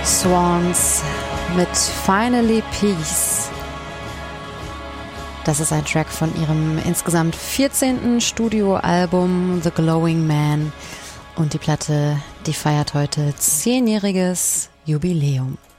Swans mit Finally Peace. Das ist ein Track von ihrem insgesamt 14. Studioalbum The Glowing Man und die Platte, die feiert heute 10-jähriges Jubiläum.